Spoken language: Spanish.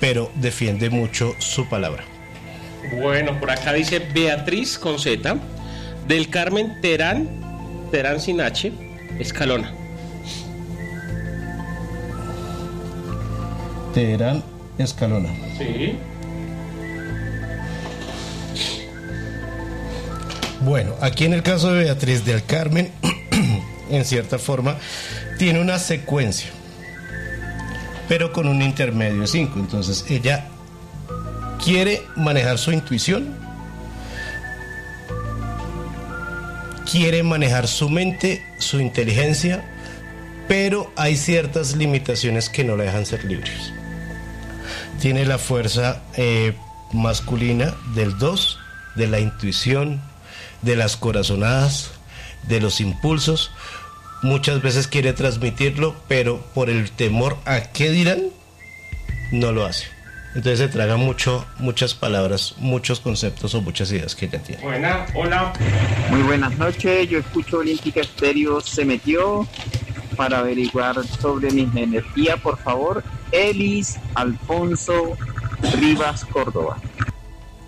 pero defiende mucho su palabra. Bueno, por acá dice Beatriz con Z, del Carmen Terán sin H, Escalona. Terán Escalona. Sí. Bueno, aquí en el caso de Beatriz del Carmen, en cierta forma, tiene una secuencia, pero con un intermedio de 5. Entonces ella quiere manejar su intuición, quiere manejar su mente, su inteligencia, pero hay ciertas limitaciones que no la dejan ser libre. Tiene la fuerza masculina del 2, de la intuición, de las corazonadas, de los impulsos. Muchas veces quiere transmitirlo, pero por el temor a qué dirán, no lo hace. Entonces se traga muchas palabras, muchos conceptos o muchas ideas que ella tiene. Buena, hola. Muy buenas noches, yo escucho Olímpica Estéreo. Se metió para averiguar sobre mi energía, por favor. Elis Alfonso Rivas Córdoba.